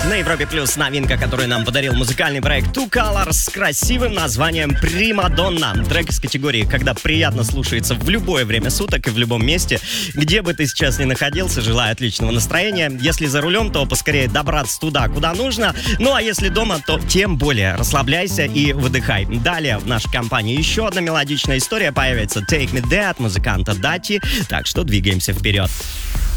На Европе Плюс новинка, которую нам подарил музыкальный проект Two Colors с красивым названием «Примадонна». Трек из категории, когда приятно слушается в любое время суток и в любом месте. Где бы ты сейчас ни находился, желаю отличного настроения. Если за рулем, то поскорее добраться туда, куда нужно. Ну а если дома, то тем более расслабляйся и выдыхай. Далее в нашей компании еще одна мелодичная история появится. Take Me There от музыканта Дати. Так что двигаемся вперед.